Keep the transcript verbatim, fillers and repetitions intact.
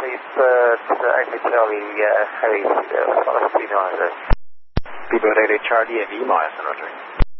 please, uh, Echo Charlie, uh, Harry, uh, follow three nine zero. Speedboat eight eight Charlie, A V, miles and Roger.